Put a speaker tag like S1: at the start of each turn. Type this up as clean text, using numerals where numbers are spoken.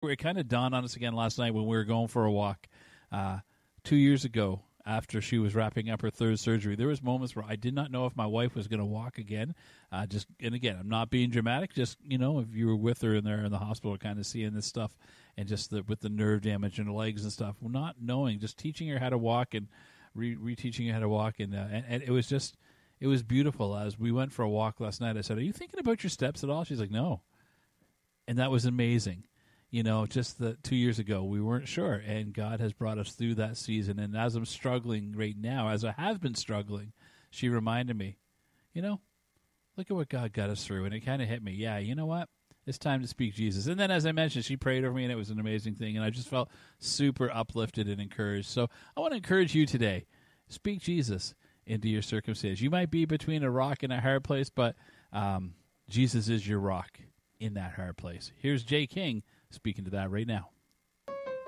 S1: where it kind of dawned on us again last night when we were going for a walk 2 years ago after she was wrapping up her third surgery. There was moments where I did not know if my wife was going to walk again. And again, I'm not being dramatic. Just, if you were with her in there in the hospital, kind of seeing this stuff and just with the nerve damage in her legs and stuff, not knowing, just teaching her how to walk and reteaching her how to walk. And it was just, it was beautiful. As we went for a walk last night, I said, "Are you thinking about your steps at all?" She's like, "No." And that was amazing. Just 2 years ago, we weren't sure, and God has brought us through that season. And as I'm struggling right now, as I have been struggling, she reminded me, look at what God got us through. And it kind of hit me. Yeah, you know what? It's time to speak Jesus. And then, as I mentioned, she prayed over me, and it was an amazing thing. And I just felt super uplifted and encouraged. So I want to encourage you today. Speak Jesus into your circumstance. You might be between a rock and a hard place, but Jesus is your rock in that hard place. Here's Jay King speaking to that right now.